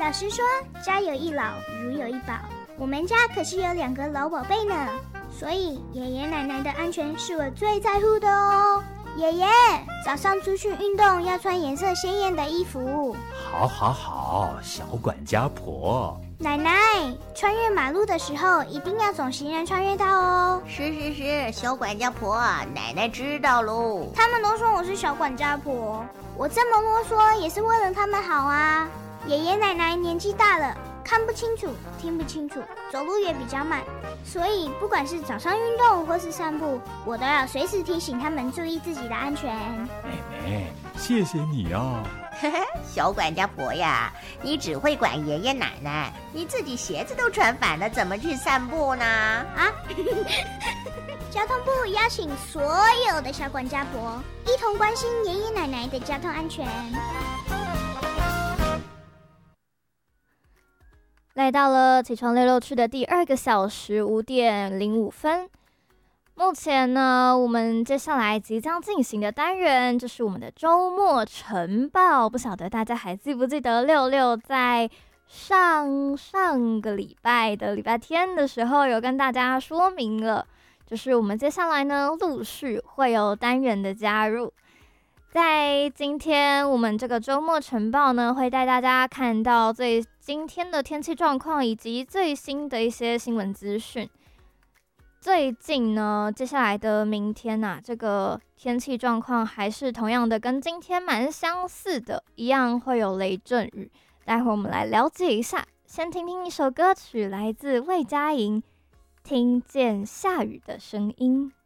老实说，家有一老，如有一宝。我们家可是有2个老宝贝呢，所以爷爷奶奶的安全是我最在乎的哦。爷爷，早上出去运动要穿颜色鲜艳的衣服。 好，小管家婆。 奶奶，穿越马路的时候一定要走行人穿越道哦。 是，小管家婆，奶奶知道喽。 他们都说我是小管家婆，我这么啰嗦也是为了他们好啊。爷爷奶奶年纪大了，看不清楚，听不清楚，走路也比较慢，所以不管是早上运动或是散步，我都要随时提醒他们注意自己的安全。 妹妹，谢谢你啊。 小管家婆呀，你只会管爷爷奶奶，你自己鞋子都穿反了，怎么去散步呢？啊！ 交通部邀请所有的小管家婆一同关心爷爷奶奶的交通安全。 来到了起床溜溜区的第2个小时，5点05分。目前呢，我们接下来即将进行的单元就是我们的周末晨报。不晓得大家还记不记得六六在上个礼拜的礼拜天的时候有跟大家说明了，就是我们接下来呢陆续会有单元的加入。在今天我们这个周末晨报呢，会带大家看到今天的天气状况以及最新的一些新闻资讯。最近呢，接下来的明天啊，这个天气状况还是同样的，跟今天蛮相似的，一样会有雷阵雨。待会儿我们来了解一下，先听听一首歌曲，来自魏佳莹，《听见下雨的声音》。